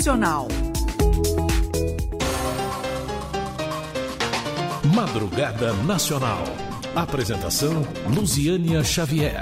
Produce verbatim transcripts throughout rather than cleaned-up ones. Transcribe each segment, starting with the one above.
Nacional. Madrugada Nacional. Apresentação Luziânia Xavier.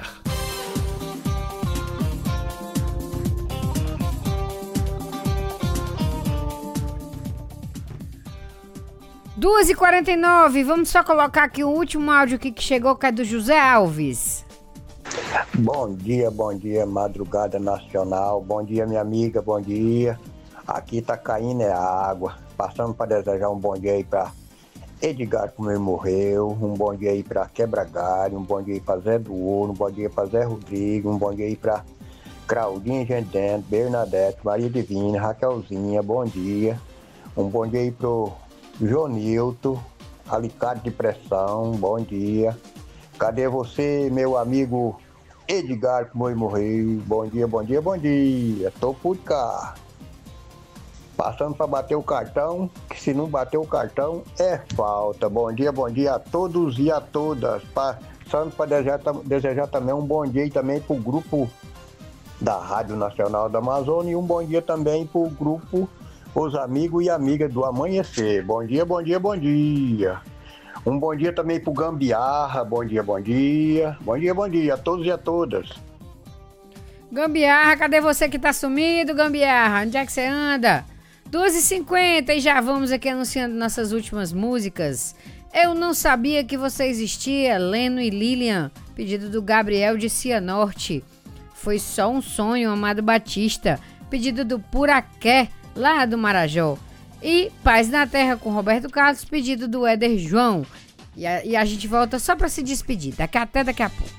duas e quarenta e nove, vamos só colocar aqui o último áudio aqui que chegou, que é do José Alves. Bom dia, bom dia, Madrugada Nacional. Bom dia, minha amiga, bom dia. Aqui tá caindo é água. Passando para desejar um bom dia aí para Edgar, como ele morreu. Um bom dia aí para Quebra Galho. Um bom dia aí para Zé do Ouro. Um bom dia para Zé Rodrigo. Um bom dia aí para Claudinha Gendento, Bernadette, Maria Divina, Raquelzinha. Bom dia. Um bom dia aí pro Jonilton, Alicate de Pressão. Bom dia. Cadê você, meu amigo Edgar, como ele morreu? Bom dia, bom dia, bom dia. Tô por cá. Passando para bater o cartão, que se não bater o cartão é falta. Bom dia, bom dia a todos e a todas. Passando para desejar, desejar também um bom dia também para o grupo da Rádio Nacional da Amazônia e um bom dia também para o grupo Os Amigos e Amigas do Amanhecer. Bom dia, bom dia, bom dia. Um bom dia também pro Gambiarra, bom dia, bom dia. Bom dia, bom dia a todos e a todas. Gambiarra, cadê você que tá sumido, Gambiarra? Onde é que você anda? duas e cinquenta e já vamos aqui anunciando nossas últimas músicas. Eu não sabia que você existia, Leno e Lilian, pedido do Gabriel de Cianorte. Foi só um sonho, Amado Batista, pedido do Puraqué, lá do Marajó. E Paz na Terra com Roberto Carlos, pedido do Éder João. E a, e a gente volta só para se despedir, daqui até daqui a pouco.